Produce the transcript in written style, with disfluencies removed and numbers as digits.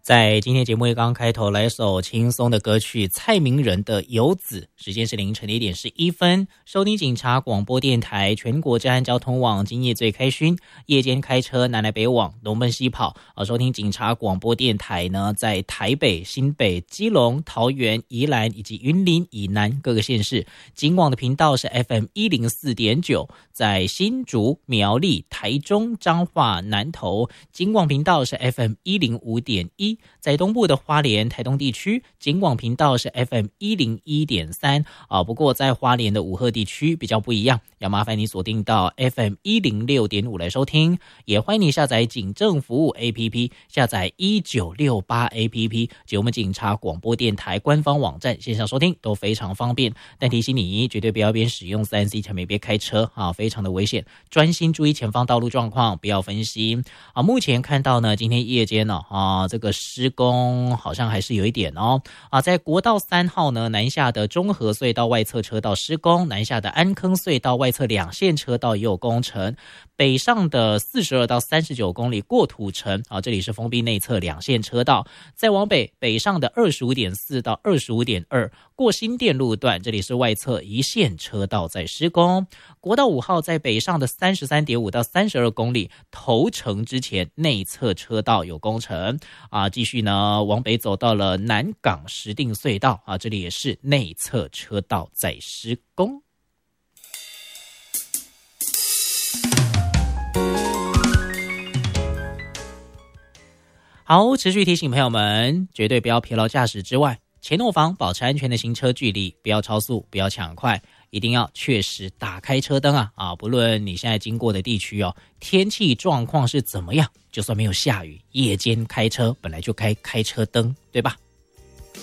在今天节目刚开头来首轻松的歌曲，蔡明仁的《游子》，时间是凌晨的1点11分。收听警察广播电台全国治安交通网，今夜最开勋，夜间开车南来北往，东奔西跑。收听警察广播电台呢，在台北、新北、基隆、桃园、宜兰以及云林以南各个县市，警广的频道是 FM104.9，在新竹、苗栗、台中、彰化、南投，警广频道是 FM105.1。在东部的花莲、台东地区，警广频道是 FM101.3不过在花莲的武鹤地区比较不一样，要麻烦你锁定到 FM106.5 来收听，也欢迎你下载警政服务 APP， 下载1968 APP 及我们警察广播电台官方网站线上收听都非常方便。但提醒你，绝对不要边使用 3C 产品边开车非常的危险，专心注意前方道路状况，不要分心目前看到呢，今天夜间这个施工好像还是有一点在国道3号呢，南下的中和隧道外侧车道施工，南下的安坑隧道外侧2线车道也有工程，北上的42到39公里过土城这里是封闭内侧2线车道，再往北上的 25.4 到 25.2 过新店路段，这里是外侧1线车道在施工，国道5号在北上的 33.5 到32公里头城之前内侧车道有工程继续呢往北走到了南港石碇隧道这里也是内侧车道在施工。好，持续提醒朋友们，绝对不要疲劳驾驶之外，前后方保持安全的行车距离，不要超速，不要抢快，一定要确实打开车灯不论你现在经过的地区天气状况是怎么样，就算没有下雨，夜间开车本来就开车灯，对吧？